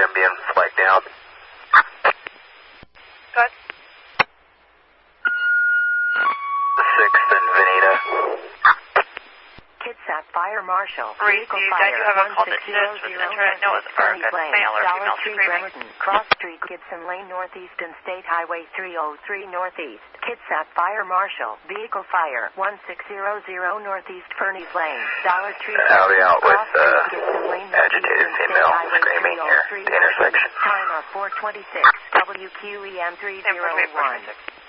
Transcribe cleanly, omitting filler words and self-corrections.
them being flagged out. Good. 6th and Veneta. Kitsap Fire Marshal. Received. I do have a call that exists with internet. No, it's or good male or female screaming. Cross Street, Gibson Lane Northeast and State Highway 303 Northeast. Kitsap Fire Marshal. Vehicle fire. 1600 Northeast Fernie's Lane. Dollar Tree. I'll be out with Gibson Lane agitated female screaming here at the intersection. Time of 426. WQEM 301.